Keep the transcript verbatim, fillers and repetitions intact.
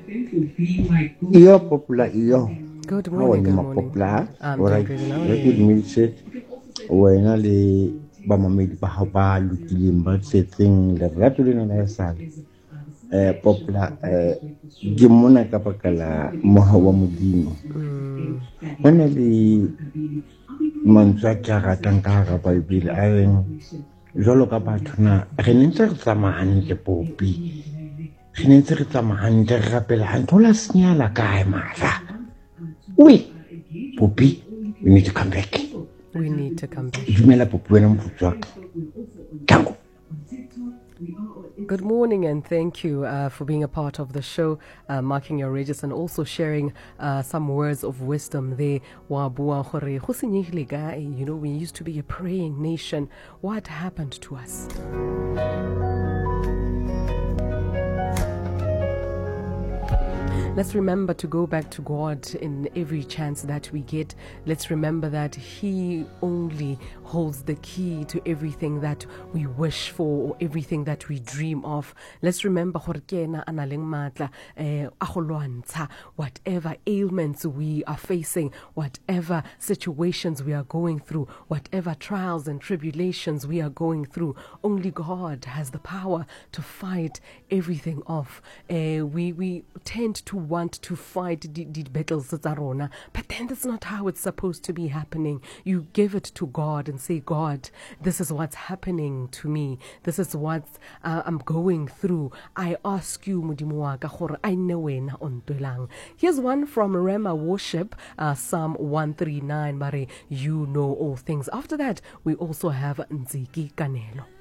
Iyo popular iyo. Good morning, good morning. Popular. I'm Alright. doing good. How are Re you? ke dumedise wena le ba mamedi ba hao ba lokileng ba tsetseng lerato lena la esale. Eh popular eh ke mona ka baka la moha wa modimo. Hona le mantswe a ke a ratang ka hara Bible a reng jwalo ka batho na re ne ntse re tsamaya hantle popi. Re ne ntse re tsamaya hantle re rapela hantle ho la senyala kae mara. Ui, Poppy, we need to come back. We need to come back. Good morning and thank you uh, for being a part of the show, uh, marking your ages and also sharing uh, some words of wisdom there. You know, we used to be a praying nation. What happened to us? Let's remember to go back to God in every chance that we get. Let's remember that He only holds the key to everything that we wish for or everything that we dream of. Let's remember whatever ailments we are facing, whatever situations we are going through, whatever trials and tribulations we are going through, only God has the power to fight everything off. Uh, we, we tend to want to fight the, the battles that are on, but then that's not how it's supposed to be happening. You give it to God and say, God, this is what's happening to me. This is what uh, I'm going through. I ask you, Mudimuaka, gore I know wena ontolang. Here's one from Rema Worship, uh, Psalm one thirty-nine, Mare, you know all things. After that, we also have Nziki Kanelo.